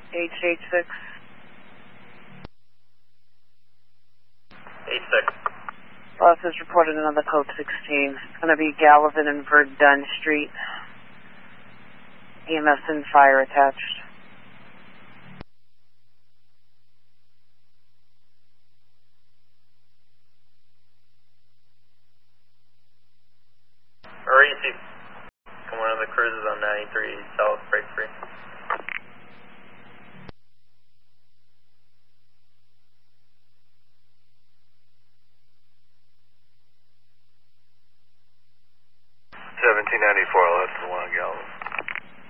H86. H6. Boss has reported another code 16. It's going to be Gallivan and Verdun Street. EMS and fire attached. REC. Come on, the cruises on 93 South, break free. $1794, that's the one on Galvin.